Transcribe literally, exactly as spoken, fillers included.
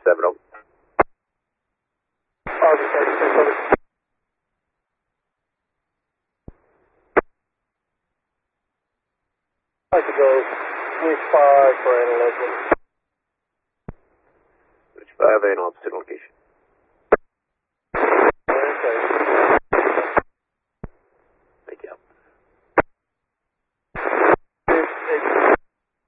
seven oh. August thirty-six, over. I'd like to go switch five for an eleven. Switch five and opposite location.